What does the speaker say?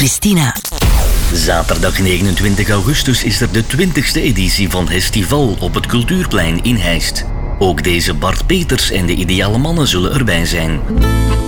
Christina. Zaterdag 29 augustus is er de 20e editie van Hestival op het Cultuurplein in Heist. Ook deze Bart Peters en de Ideale Mannen zullen erbij zijn.